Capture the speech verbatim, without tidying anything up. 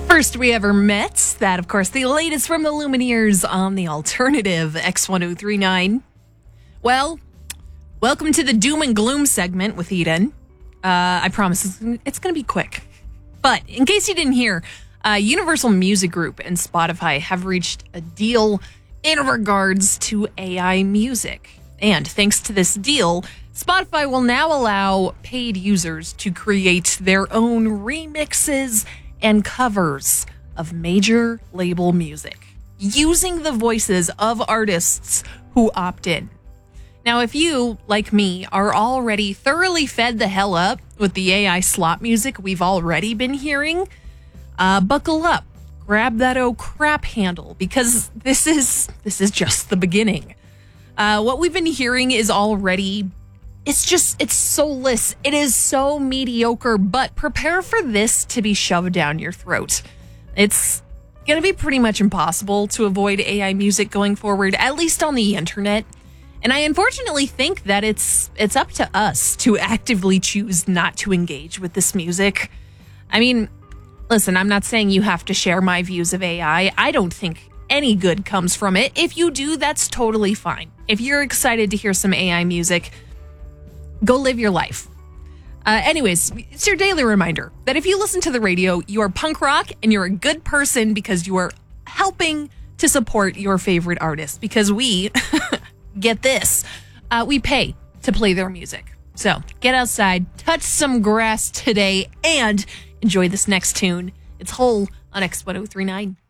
First we ever met, that of course the latest from the Lumineers on the alternative X ten thirty-nine. Well, welcome to the doom and gloom segment with Eden. Uh, I promise it's, it's going to be quick. But in case you didn't hear, uh, Universal Music Group and Spotify have reached a deal in regards to A I music. And thanks to this deal, Spotify will now allow paid users to create their own remixes and covers of major label music using the voices of artists who opt in. Now, if you, like me, are already thoroughly fed the hell up with the A I slot music we've already been hearing, uh, buckle up, grab that oh crap handle, because this is this is just the beginning. Uh, what we've been hearing is already, it's just, it's soulless. It is so mediocre, but prepare for this to be shoved down your throat. It's going to be pretty much impossible to avoid A I music going forward, at least on the internet. And I unfortunately think that it's it's up to us to actively choose not to engage with this music. I mean, listen, I'm not saying you have to share my views of A I. I don't think any good comes from it. If you do, that's totally fine. If you're excited to hear some A I music, go live your life. Uh, anyways, it's your daily reminder that if you listen to the radio, you are punk rock and you're a good person because you are helping to support your favorite artist. Because we... Get this, uh, we pay to play their music. So get outside, touch some grass today, and enjoy this next tune. It's Hole on X ten thirty-nine.